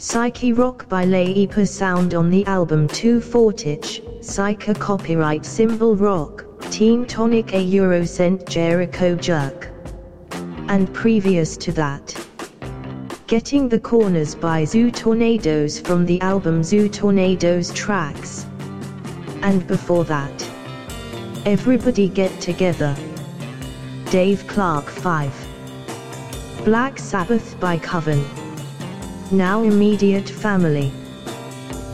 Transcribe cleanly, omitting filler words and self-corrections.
Psyche Rock by Leipa Sound on the album Two Fortich, Psyche copyright Symbol Rock, Teen Tonic A Eurocent Jericho Jerk. And previous to that, Getting the Corners by Zoo Tornadoes from the album Zoo Tornadoes Tracks. And before that, Everybody Get Together, Dave Clark 5. Black Sabbath by Coven. Now Immediate Family.